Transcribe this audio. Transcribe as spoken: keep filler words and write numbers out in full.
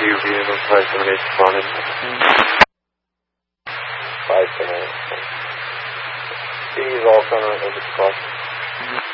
U V and five seven eight morning. five seven eight. He's also on the cross.